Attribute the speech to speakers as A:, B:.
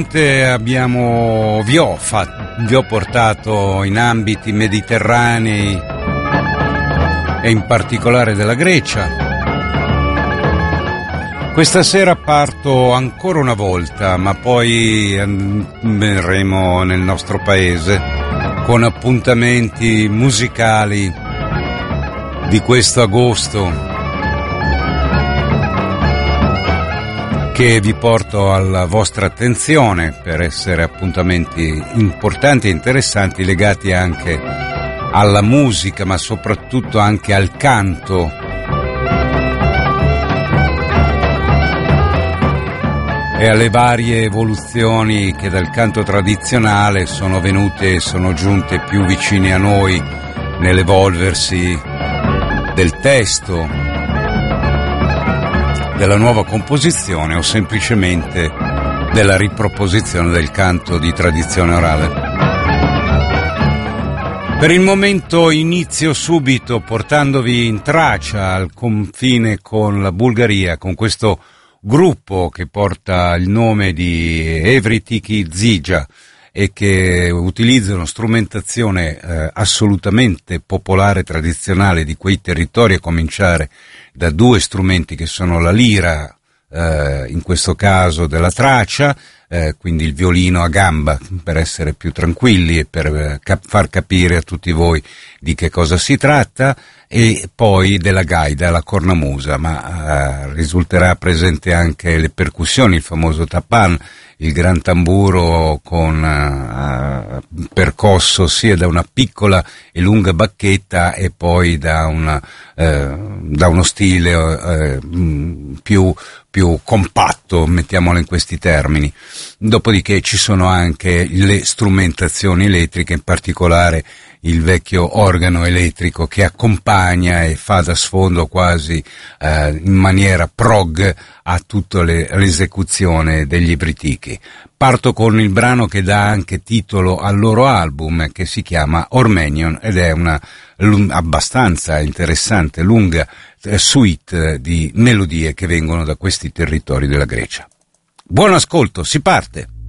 A: Vi ho portato in ambiti mediterranei e in particolare della Grecia. Questa sera parto ancora una volta, ma poi andremo nel nostro paese con appuntamenti musicali di questo agosto che vi porto alla vostra attenzione per essere appuntamenti importanti e interessanti legati anche alla musica, ma soprattutto anche al canto. E alle varie evoluzioni che dal canto tradizionale sono venute e sono giunte più vicine a noi nell'evolversi del testo, della nuova composizione o semplicemente della riproposizione del canto di tradizione orale. Per il momento inizio subito portandovi in Tracia, al confine con la Bulgaria, con questo gruppo che porta il nome di Evritiki Zija e che utilizzano strumentazione assolutamente popolare, tradizionale di quei territori, a cominciare da due strumenti che sono la lira, in questo caso della Tracia, quindi il violino a gamba, per essere più tranquilli e per far capire a tutti voi di che cosa si tratta, e poi della gaida, la cornamusa, ma risulterà presente anche le percussioni, il famoso tapan, il gran tamburo percosso sia da una piccola e lunga bacchetta e poi da uno stile più compatto, mettiamolo in questi termini. Dopodiché ci sono anche le strumentazioni elettriche, in particolare il vecchio organo elettrico che accompagna e fa da sfondo quasi in maniera prog a tutta l'esecuzione degli Evritiki. Parto con il brano che dà anche titolo al loro album, che si chiama Ormenion, ed è una abbastanza interessante, lunga suite di melodie che vengono da questi territori della Grecia. Buon ascolto, si parte!